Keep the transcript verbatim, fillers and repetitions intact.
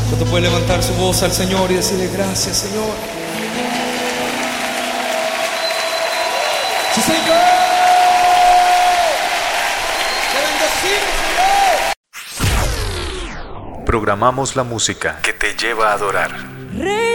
Usted puede levantar su voz al Señor y decirle gracias, Señor. ¡Sí, Señor! ¡Te bendecimos, Señor! Programamos la música que te lleva a adorar. Rey